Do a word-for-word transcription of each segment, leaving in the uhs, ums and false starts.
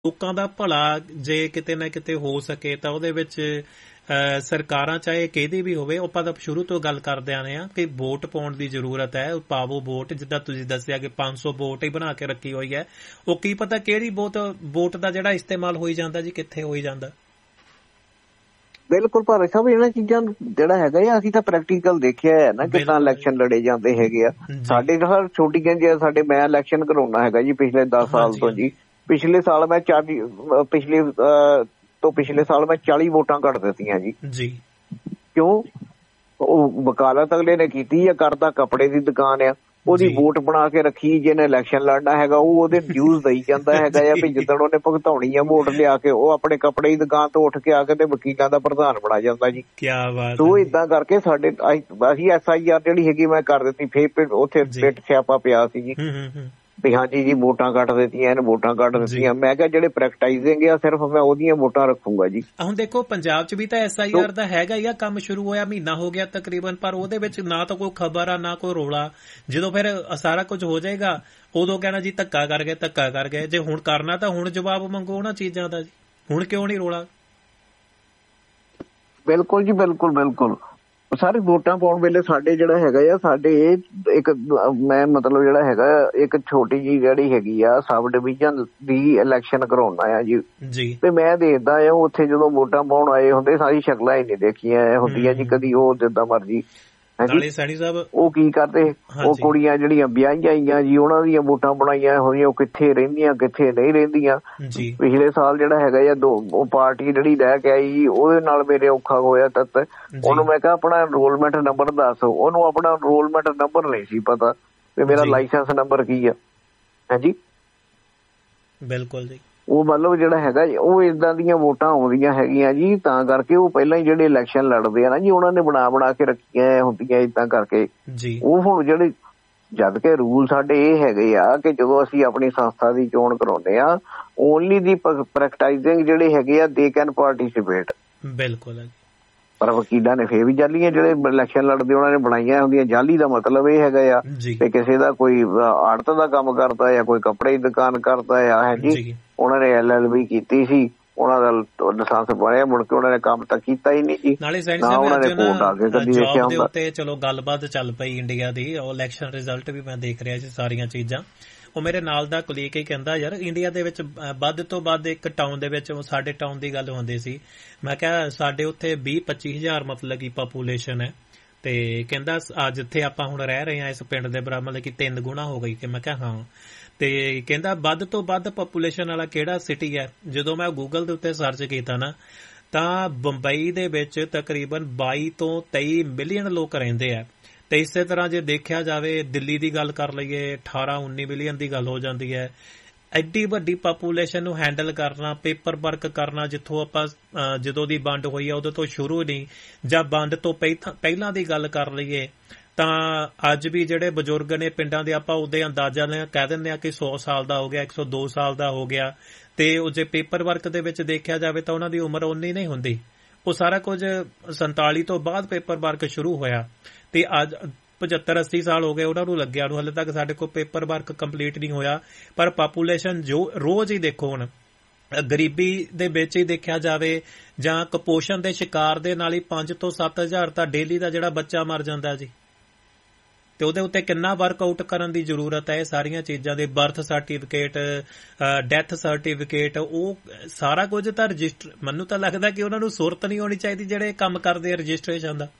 ਲੋਕਾਂ ਦਾ ਭਲਾ ਜੇ ਕਿਤੇ ਨਾ ਕਿਤੇ ਹੋ ਸਕੇ ਤਾਂ ਉਹਦੇ ਵਿੱਚ ਸਰਕਾਰਾਂ ਚਾਹੇ ਕਿਹਦੀ ਵੀ ਹੋਵੇ, ਆਪਾਂ ਤਾਂ ਸ਼ੁਰੂ ਤੋਂ ਗੱਲ ਕਰਦੇ ਆਏ ਹਾਂ ਕਿ ਵੋਟ ਪਾਉਣ ਦੀ ਜ਼ਰੂਰਤ ਹੈ। ਪਾਵੋ ਵੋਟ, ਜਿੱਦਾਂ ਤੁਸੀਂ ਦੱਸਿਆ ਕਿ ਪੰਜ ਸੌ ਵੋਟ ਹੀ ਬਣਾ ਕੇ ਰੱਖੀ ਹੋਈ ਹੈ। ਉਹ ਕੀ ਪਤਾ ਕਿਹੜੀ ਵੋਟ ਵੋਟ ਦਾ ਜਿਹੜਾ ਇਸਤੇਮਾਲ ਹੋਈ ਜਾਂਦਾ ਜੀ, ਕਿੱਥੇ ਹੋਈ ਜਾਂਦਾ। ਬਿਲਕੁਲ ਭਾਵੇਂ ਸਾਹਿਬ, ਇਹਨਾਂ ਚੀਜ਼ਾਂ ਜਿਹੜਾ ਹੈਗਾ ਆ ਅਸੀਂ ਤਾਂ ਪ੍ਰੈਕਟੀਕਲ ਦੇਖਿਆ ਹੈ ਨਾ, ਕਿੱਦਾਂ ਇਲੈਕਸ਼ਨ ਲੜੇ ਜਾਂਦੇ ਹੈਗੇ ਆ। ਸਾਡੇ ਤਾਂ ਛੋਟੀਆਂ ਜਿਹੀਆਂ ਸਾਡੇ ਮੈਂ ਇਲੈਕਸ਼ਨ ਕਰਾਉਣਾ ਹੈਗਾ ਜੀ ਪਿਛਲੇ ਦਸ ਸਾਲ ਤੋਂ ਜੀ। ਪਿਛਲੇ ਸਾਲ ਮੈਂ ਚਾਲੀ ਪਿਛਲੇ ਤੋਂ ਪਿਛਲੇ ਸਾਲ ਮੈਂ ਚਾਲੀ ਵੋਟਾਂ ਕੱਢ ਦਿੱਤੀਆਂ ਜੀ। ਜੀ ਕਿਉਂ? ਉਹ ਵਕਾਲਤ ਅਗਲੇ ਨੇ ਕੀਤੀ ਆ, ਕਰਦਾ ਕੱਪੜੇ ਦੀ ਦੁਕਾਨ ਆ, ਉਹਦੀ ਵੋਟ ਬਣਾ ਕੇ ਰੱਖੀ। ਜਿਹਨੇ ਇਲੈਕਸ਼ਨ ਲੜਨਾ ਹੈਗਾ ਉਹ ਉਹਦੇ ਡਿਊਜ਼ ਦੇਈ ਜਾਂਦਾ ਹੈਗਾ ਆ ਵੀ ਜਿੱਦਣ ਉਹਨੇ ਭੁਗਤਾਉਣੀ ਆ ਵੋਟ ਲਿਆ ਕੇ, ਉਹ ਆਪਣੇ ਕੱਪੜੇ ਦੀ ਦੁਕਾਨ ਤੋਂ ਉੱਠ ਕੇ ਆ ਕੇ ਤੇ ਵਕੀਲਾਂ ਦਾ ਪ੍ਰਧਾਨ ਬਣਾ ਜਾਂਦਾ ਜੀ। ਕਿਆ ਬਾਤ। ਸੋ ਏਦਾਂ ਕਰਕੇ ਸਾਡੇ ਅਸੀਂ ਐਸ ਆਈ ਆਰ ਜਿਹੜੀ ਹੈਗੀ ਮੈਂ ਕਰ ਦਿੱਤੀ। ਫੇਰ ਉੱਥੇ ਪਿੱਟ ਸਿਆਪਾ ਪਿਆ ਸੀ ਜੀ ਵੀ ਹਾਂਜੀ ਜੀ ਵੋਟਾਂ ਕੱਟ ਦਿੱਤੀਆਂ, ਇਹਨੇ ਵੋਟਾਂ ਕੱਟ ਦਿੱਤੀਆਂ। ਮੈਂ ਕਿਹਾ ਜਿਹੜੇ ਪ੍ਰੈਕਟਾਈਜ਼ਿੰਗ ਆ ਸਿਰਫ ਮੈਂ ਉਹਦੀਆਂ ਵੋਟਾਂ ਰੱਖੂੰਗਾ ਜੀ। ਹੁਣ ਦੇਖੋ ਪੰਜਾਬ ਚ ਵੀ ਤਾਂ ਐਸ ਆਈ ਆਰ ਦਾ ਹੈਗਾ ਹੀ ਆ, ਕੰਮ ਸ਼ੁਰੂ ਹੋਇਆ ਮਹੀਨਾ ਹੋ ਗਿਆ ਤਕਰੀਬਨ, ਪਰ ਉਹਦੇ ਵਿੱਚ ਨਾ ਤਾਂ ਕੋਈ ਖਬਰ ਆ ਨਾ ਕੋਈ ਰੋਲਾ। ਜਦੋਂ ਫਿਰ ਸਾਰਾ ਕੁਝ ਹੋ ਜਾਏਗਾ ਉਦੋਂ ਕਹਿਣਾ ਜੀ ਧੱਕਾ ਕਰ ਗਏ ਧੱਕਾ ਕਰ ਗਏ। ਜੇ ਹੁਣ ਕਰਨਾ ਤਾਂ ਹੁਣ ਜਵਾਬ ਮੰਗੋ ਉਹਨਾਂ ਚੀਜ਼ਾਂ ਦਾ ਜੀ, ਹੁਣ ਕਿਉਂ ਨਹੀਂ ਰੋਲਾ। ਬਿਲਕੁਲ ਜੀ, ਬਿਲਕੁਲ ਬਿਲਕੁਲ। ਸਾਰੇ ਵੋਟਾਂ ਪਾਉਣ ਵੇਲੇ ਸਾਡੇ ਜਿਹੜਾ ਹੈਗਾ ਆ, ਸਾਡੇ ਇੱਕ ਮੈਂ ਮਤਲਬ ਜਿਹੜਾ ਹੈਗਾ ਇੱਕ ਛੋਟੀ ਜਿਹੀ ਜਿਹੜੀ ਹੈਗੀ ਆ ਸਬ ਡਿਵੀਜ਼ਨ ਦੀ ਇਲੈਕਸ਼ਨ ਕਰਾਉਣਾ ਆ ਜੀ। ਤੇ ਮੈਂ ਦੇਖਦਾ ਆ ਉੱਥੇ ਜਦੋਂ ਵੋਟਾਂ ਪਾਉਣ ਆਏ ਹੁੰਦੇ ਸਾਰੀ ਸ਼ਕਲਾਂ ਹੀ ਨਹੀਂ ਦੇਖੀਆਂ ਹੁੰਦੀਆਂ ਜੀ ਕਦੀ। ਉਹ ਜਿੱਦਾਂ ਮਰਜੀ ਉਹ ਕੀ ਕਰਦੇ, ਉਹ ਕੁੜੀਆਂ ਜਿਹੜੀਆਂ ਵਿਆਹੀਆਂ ਆਈਆਂ ਜੀ ਉਹਨਾਂ ਦੀਆਂ ਵੋਟਾਂ ਬਣਾਈਆਂ ਹੋਈਆਂ, ਉਹ ਕਿੱਥੇ ਰਹਿੰਦੀਆਂ ਕਿੱਥੇ ਨਹੀਂ ਰਹਿੰਦੀਆਂ। ਪਿਛਲੇ ਸਾਲ ਜਿਹੜਾ ਹੈਗਾ ਆ ਦੋ ਉਹ ਪਾਰਟੀ ਜਿਹੜੀ ਲੈ ਕੇ ਆਈ ਉਹਦੇ ਨਾਲ ਮੇਰੇ ਔਖਾ ਹੋਇਆ। ਤੱਤ ਉਹਨੂੰ ਮੈਂ ਕਿਹਾ ਆਪਣਾ ਐਨਰੋਲਮੈਂਟ ਨੰਬਰ ਦੱਸ, ਉਹਨੂੰ ਆਪਣਾ ਐਨਰੋਲਮੈਂਟ ਨੰਬਰ ਨਹੀਂ ਸੀ ਪਤਾ ਵੀ ਮੇਰਾ ਲਾਇਸੈਂਸ ਨੰਬਰ ਕੀ ਆ। ਹਾਂਜੀ ਬਿਲਕੁਲ ਜੀ। ਉਹ ਮਤਲਬ ਜਿਹੜਾ ਹੈਗਾ ਉਹ ਏਦਾਂ ਦੀਆਂ ਵੋਟਾਂ ਆਉਂਦੀਆਂ ਹੈਗੀਆਂ ਜੀ, ਤਾਂ ਕਰਕੇ ਉਹ ਪਹਿਲਾਂ ਹੀ ਜਿਹੜੇ ਇਲੈਕਸ਼ਨ ਲੜਦੇ ਆ ਨਾ ਜੀ ਉਹਨਾਂ ਨੇ ਬਣਾ ਬਣਾ ਕੇ ਰੱਖੀਆਂ ਹੁੰਦੀਆਂ ਏਦਾਂ ਕਰਕੇ। ਉਹ ਹੁਣ ਜਿਹੜੇ ਜਦ ਕਿ ਰੂਲ ਸਾਡੇ ਇਹ ਹੈਗੇ ਆ ਕਿ ਜਦੋਂ ਅਸੀਂ ਆਪਣੀ ਸੰਸਥਾ ਦੀ ਚੋਣ ਕਰਾਉਂਦੇ ਆ ਓਨਲੀ ਦੀ ਪ੍ਰੈਕਟਾਈਜ਼ਿੰਗ ਜਿਹੜੇ ਹੈਗੇ ਆ ਦੇ ਕੈਨ ਪਾਰਟੀਸਿਪੇਟ। ਬਿਲਕੁਲ। ਪਰ ਵਕੀਲਾਂ ਨੇ ਫੇਰ ਵੀ ਜਾਲੀਆਂ ਜਿਹੜੇ ਇਲੈਕਸ਼ਨ ਲੜਦੇ ਉਹਨਾਂ ਨੇ ਬਣਾਈਆਂ ਹੁੰਦੀਆਂ। ਜਾਲੀ ਦਾ ਮਤਲਬ ਇਹ ਹੈਗਾ ਆ ਕਿ ਕਿਸੇ ਦਾ ਕੋਈ ਆੜਤ ਦਾ ਕੰਮ ਕਰਦਾ ਆ, ਕੋਈ ਕੱਪੜੇ ਦੀ ਦੁਕਾਨ ਕਰਦਾ ਆ ਹੈ ਜੀ, ਉਹਨਾਂ ਨੇ ਐਲ ਐਲ ਬੀ ਕੀਤੀ ਸੀ, ਉਹਨਾਂ ਦਾ ਲਾਇਸੈਂਸ ਬਣਿਆ, ਮੁੜ ਕੇ ਉਹਨਾਂ ਨੇ ਕੰਮ ਤਾਂ ਕੀਤਾ ਹੀ ਨਹੀਂ ਜੀ। ਨਾਲੇ ਉਹਨਾਂ ਨੇ ਕੋਰਟ ਆ ਕੇ ਕਦੀ ਦੇਖਿਆ ਹੁੰਦਾ। ਤੇ ਚਲੋ ਗੱਲਬਾਤ ਚੱਲ ਪਈ ਇੰਡੀਆ ਦੀ, ਉਹ ਇਲੈਕਸ਼ਨ ਰਿਜ਼ਲਟ ਵੀ ਮੈਂ ਦੇਖ ਰਿਹਾ ਸੀ ਸਾਰੀਆਂ ਚੀਜ਼ਾਂ। ਉਹ ਮੇਰੇ ਨਾਲ ਦਾ ਕੁਲੀਗ ਹੀ ਕਹਿੰਦਾ ਯਾਰ ਇੰਡੀਆ ਦੇ ਵਿੱਚ ਵੱਧ ਤੋਂ ਵੱਧ ਇੱਕ ਟਾਊਨ ਦੇ ਵਿੱਚ, ਸਾਡੇ ਟਾਊਨ ਦੀ ਗੱਲ ਹੁੰਦੀ ਸੀ, ਮੈਂ ਕਿਹਾ ਸਾਡੇ ਉੱਥੇ ਵੀਹ ਪੱਚੀ ਹਜ਼ਾਰ ਮਤਲਬ ਕਿ ਪਾਪੂਲੇਸ਼ਨ ਹੈ। ਤੇ ਕਹਿੰਦਾ ਜਿੱਥੇ ਆਪਾਂ ਹੁਣ ਰਹਿ ਰਹੇ ਹਾਂ ਇਸ ਪਿੰਡ ਦੇ ਬਰਾਬਰ ਮਤਲਬ ਕਿ ਤਿੰਨ ਗੁਣਾ ਹੋ ਗਈ। ਕਿ ਮੈਂ ਕਿਹਾ ਹਾਂ। ਤੇ ਕਹਿੰਦਾ ਵੱਧ ਤੋਂ ਵੱਧ ਪਾਪੂਲੇਸ਼ਨ ਵਾਲਾ ਕਿਹੜਾ ਸਿਟੀ ਹੈ। ਜਦੋਂ ਮੈਂ ਗੂਗਲ ਦੇ ਉੱਤੇ ਸਰਚ ਕੀਤਾ ਨਾ ਤਾਂ ਬੰਬਈ ਦੇ ਵਿੱਚ ਤਕਰੀਬਨ ਬਾਈ ਤੋਂ ਤੇਈ ਮਿਲੀਅਨ ਲੋਕ ਰਹਿੰਦੇ ਆ। ਤੇ ਇਸੇ ਤਰ੍ਹਾਂ ਜੇ ਦੇਖਿਆ ਜਾਵੇ ਦਿੱਲੀ ਦੀ ਗੱਲ ਕਰ ਲਈਏ ਅਠਾਰਾਂ ਉੱਨੀ ਮਿਲੀਅਨ ਦੀ ਗੱਲ ਹੋ ਜਾਂਦੀ ਹੈ। ਐਡੀ ਵੱਡੀ ਪਾਪੂਲੇਸ਼ਨ ਨੂੰ ਹੈਂਡਲ ਕਰਨਾ, ਪੇਪਰ ਵਰਕ ਕਰਨਾ, ਜਿੱਥੋਂ ਆਪਾਂ ਜਦੋਂ ਦੀ ਵੰਡ ਹੋਈ ਆ ਉਦੋਂ ਤੋਂ ਸ਼ੁਰੂ ਨਹੀਂ, ਜਾਂ ਵੰਡ ਤੋਂ ਪਹਿਲਾਂ ਦੀ ਗੱਲ ਕਰ ਲਈਏ ਤਾਂ ਅੱਜ ਵੀ ਜਿਹੜੇ ਬਜ਼ੁਰਗ ਨੇ ਪਿੰਡਾਂ ਦੇ ਆਪਾਂ ਉਹਦੇ ਅੰਦਾਜ਼ਾ ਨਾਲ ਕਹਿ ਦਿੰਦੇ ਆ ਕਿ ਸੌ ਸਾਲ ਦਾ ਹੋ ਗਿਆ, ਇੱਕ ਸੌ ਦੋ ਸਾਲ ਦਾ ਹੋ ਗਿਆ। ਤੇ ਉਹ ਜੇ ਪੇਪਰ ਵਰਕ ਦੇ ਵਿੱਚ ਦੇਖਿਆ ਜਾਵੇ ਤਾਂ ਉਹਨਾਂ ਦੀ ਉਮਰ ਓਨੀ ਨਹੀਂ ਹੁੰਦੀ। ਉਹ ਸਾਰਾ ਕੁਝ ਸੰਤਾਲੀ ਤੋਂ ਬਾਅਦ ਪੇਪਰ ਵਰਕ ਸ਼ੁਰੂ ਹੋਇਆ ਤੇ ਅੱਜ ਪਝੱਤਰ ਅੱਸੀ ਸਾਲ ਹੋ ਗਏ ਉਹਨਾਂ ਨੂੰ ਲੱਗਿਆ ਨੂੰ, ਹਾਲੇ ਤੱਕ ਸਾਡੇ ਕੋਲ ਪੇਪਰ ਵਰਕ ਕੰਪਲੀਟ ਨਹੀਂ ਹੋਇਆ। ਪਰ ਪਾਪੂਲੇਸ਼ਨ ਜੋ ਰੋਜ਼ ਹੀ ਦੇਖੋ ਹੁਣ ਗਰੀਬੀ ਦੇ ਵਿੱਚ ਹੀ ਦੇਖਿਆ ਜਾਵੇ ਜਾਂ ਕੁਪੋਸ਼ਣ ਦੇ ਸ਼ਿਕਾਰ ਦੇ ਨਾਲ ਹੀ ਪੰਜ ਤੋਂ ਸੱਤ ਹਜ਼ਾਰ ਤਾਂ ਡੇਲੀ ਦਾ ਜਿਹੜਾ ਬੱਚਾ ਮਰ ਜਾਂਦਾ ਜੀ। ਤੇ ਉਹਦੇ ਉੱਤੇ ਕਿੰਨਾ ਵਰਕਆਊਟ ਕਰਨ ਦੀ ਜ਼ਰੂਰਤ ਹੈ। ਇਹ ਸਾਰੀਆਂ ਚੀਜ਼ਾਂ ਦੇ ਬਰਥ ਸਰਟੀਫਿਕੇਟ, ਡੈਥ ਸਰਟੀਫਿਕੇਟ, ਉਹ ਸਾਰਾ ਕੁਝ ਤਾਂ ਰਜਿਸਟਰ, ਮੈਨੂੰ ਤਾਂ ਲੱਗਦਾ ਕਿ ਉਹਨਾਂ ਨੂੰ ਸੁਰਤ ਨਹੀਂ ਹੋਣੀ ਚਾਹੀਦੀ ਜਿਹੜੇ ਕੰਮ ਕਰਦੇ ਆ ਰਜਿਸਟ੍ਰੇਸ਼ਨ ਦਾ।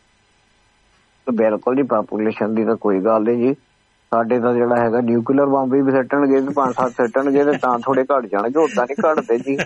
ਬਿਲਕੁਲ ਜੀ, ਪਾਪੂਲੇਸ਼ਨ ਦੀ ਤਾਂ ਕੋਈ ਗੱਲ ਨਹੀਂ ਜੀ। ਸਾਡੇ ਤਾਂ ਜਿਹੜਾ ਹੈਗਾ ਨਿਊਕਲੀਅਰ ਬੰਬ ਵੀ ਸੱਟਣਗੇ ਤੇ ਪੰਜ ਸੱਤ ਸੱਟਣਗੇ ਤੇ ਤਾਂ ਥੋੜੇ ਘੱਟ ਜਾਣਗੇ, ਓਦਾਂ ਨੀ ਘੱਟਦੇ ਜੀ।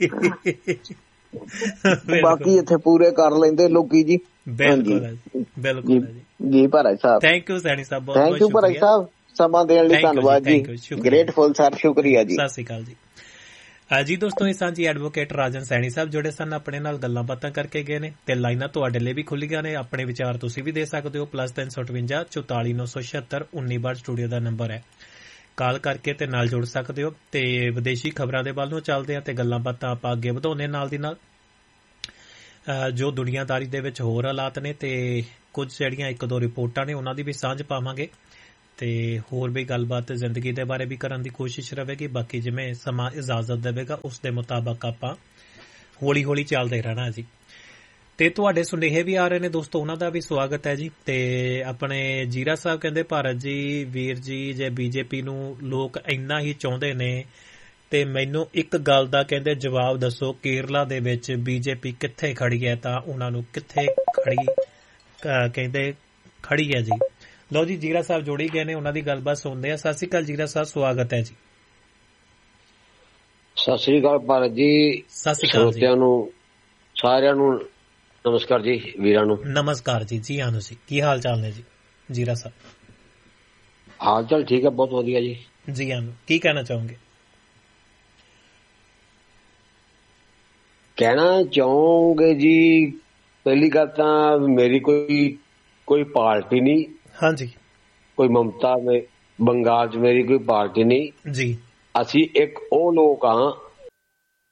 ਬਾਕੀ ਇੱਥੇ ਪੂਰੇ ਕਰ ਲੈਂਦੇ ਲੋਕੀ ਜੀ। ਬਿਲਕੁਲ ਬਿਲਕੁਲ ਜੀ ਭਾਈ ਸਾਹਿਬ, ਥੈਂਕ ਯੂ ਸੈਣੀ ਸਾਹਿਬ, ਬਹੁਤ ਥੈਂਕ ਯੂ ਭਾਈ ਸਾਹਿਬ, ਸਮਾਂ ਦੇਣ ਲਈ ਧੰਨਵਾਦ ਜੀ, ਗ੍ਰੇਟਫੁਲ ਸਰ, ਸ਼ੁਕਰੀਆ ਜੀ, ਸਤਿ ਸ਼੍ਰੀ ਅਕਾਲ ਜੀ। ਜੀ ਦੋਸਤੋ, ਇਹ ਸਾਂਝੀ ਐਡਵੋਕੇਟ ਰਾਜਨ ਸੈਣੀ ਸਾਹਿਬ ਜੁੜੇ ਸਨ, ਆਪਣੇ ਨਾਲ ਗੱਲਾਂ ਬਾਤਾਂ ਕਰਕੇ ਗਏ ਨੇ ਤੇ ਲਾਈਨਾਂ ਤੁਹਾਡੇ ਲਈ ਵੀ ਖੁੱਲੀਆਂ ਨੇ। ਆਪਣੇ ਵਿਚਾਰ ਤੁਸੀਂ ਵੀ ਦੇ ਸਕਦੇ ਹੋ। ਪਲੱਸ ਤਿੰਨ ਸੌ ਅਠਵੰਜਾ ਚੁਤਾਲੀ ਨੌ ਸੌ ਛਿਅੱਤਰ ਉੱਨੀ ਬਾਰ ਸਟੂਡੀਓ ਦਾ ਨੰਬਰ ਹੈ, ਕਾਲ ਕਰਕੇ ਤੇ ਨਾਲ ਜੁੜ ਸਕਦੇ ਹੋ। ਤੇ ਵਿਦੇਸ਼ੀ ਖਬਰਾਂ ਦੇ ਵੱਲ ਨੂੰ ਚੱਲਦੇ ਆ ਤੇ ਗੱਲਾਂ ਬਾਤਾਂ ਆਪਾਂ ਅੱਗੇ ਵਧਾਉਂਦੇ ਨਾਲ ਦੀ ਨਾਲ ਜੋ ਦੁਨੀਆਦਾਰੀ ਦੇ ਵਿੱਚ ਹੋਰ ਹਾਲਾਤ ਨੇ ਤੇ ਕੁਝ ਜਿਹੜੀਆਂ ਇੱਕ ਦੋ ਰਿਪੋਰਟਾਂ ਨੇ ਉਹਨਾਂ ਦੀ ਵੀ ਸਾਂਝ ਪਾਵਾਂਗੇ। ਤੇ ਹੋਰ ਵੀ ਗੱਲਬਾਤ ਜ਼ਿੰਦਗੀ ਦੇ ਬਾਰੇ ਵੀ ਕਰਨ ਦੀ ਕੋਸ਼ਿਸ਼ ਰਹੇਗੀ। ਬਾਕੀ ਜਿਵੇਂ ਸਮਾਂ ਇਜਾਜ਼ਤ ਦੇਵੇਗਾ ਉਸ ਦੇ ਮੁਤਾਬਕ ਆਪਾਂ ਹੌਲੀ ਹੌਲੀ ਚੱਲਦੇ ਰਹਿਣਾ ਜੀ। ਤੇ ਤੁਹਾਡੇ ਸੁਨੇਹੇ ਵੀ ਆ ਰਹੇ ਨੇ ਦੋਸਤੋ, ਉਹਨਾਂ ਦਾ ਵੀ ਸਵਾਗਤ ਹੈ ਜੀ। ਤੇ ਆਪਣੇ ਜੀਰਾ ਸਾਹਿਬ ਕਹਿੰਦੇ ਭਾਰਤ ਜੀ ਵੀਰ ਜੀ ਜੇ ਬੀਜੇਪੀ ਨੂੰ ਲੋਕ ਇੰਨਾ ਹੀ ਚਾਹੁੰਦੇ ਨੇ ਤੇ ਮੈਨੂੰ ਇੱਕ ਗੱਲ ਦਾ ਕਹਿੰਦੇ ਜਵਾਬ ਦੱਸੋ, ਕੇਰਲਾ ਦੇ ਵਿੱਚ ਬੀਜੇਪੀ ਕਿੱਥੇ ਖੜੀ ਹੈ ਤਾਂ ਉਹਨਾਂ ਨੂੰ ਕਿੱਥੇ ਖੜੀ ਕਹਿੰਦੇ ਖੜੀ ਹੈ ਜੀ। ਲਓ ਜੀ ਜੀਰਾ ਸਾਹਿਬ ਜੋੜੀ ਗਏ ਨੇ, ਉਹਨਾਂ ਦੀ ਗੱਲਬਾਤ ਸੁਣਦੇ ਆ। ਸਤਿ ਸ਼੍ਰੀ ਅਕਾਲ ਜੀਰਾ ਸਾਹਿਬ, ਸਵਾਗਤ ਹੈ ਜੀ। ਸਤਿ ਸ੍ਰੀ ਅਕਾਲ ਭਾਰਤ ਜੀ, ਸਤਿ ਸ਼੍ਰੀ ਅਕਾਲ ਸਰੋਤਿਆਂ ਨੂੰ ਸਾਰਿਆਂ ਨੂੰ ਨਮਸਕਾਰ ਜੀ, ਵੀਰਾਂ ਨੂੰ ਨਮਸਕਾਰ ਜੀ। ਜੀ ਆਨੂ ਜੀ, ਕੀ ਹਾਲ ਚਾਲ ਨੇ ਜੀ ਜੀਰਾ ਸਾਹਿਬ? ਹਾਲ ਚਾਲ ਠੀਕ ਹੈ, ਬਹੁਤ ਵਧੀਆ ਜੀ। ਜੀ ਆਨੂ, ਕੀ ਕਹਿਣਾ ਚਾਹੋਗੇ? ਕਹਿਣਾ ਚਾਹੋਗੇ ਜੀ, ਪਹਿਲੀ ਗੱਲ ਤਾਂ ਮੇਰੀ ਕੋਈ ਕੋਈ ਪਾਰਟੀ ਨਹੀਂ। ਹਾਂਜੀ। ਕੋਈ ਮਮਤਾ ਮੇ ਬੰਗਾਲ 'ਚ ਮੇਰੀ ਕੋਈ ਪਾਰਟੀ ਨਹੀਂ ਜੀ। ਅਸੀਂ ਇੱਕ ਉਹ ਲੋਕ ਹਾਂ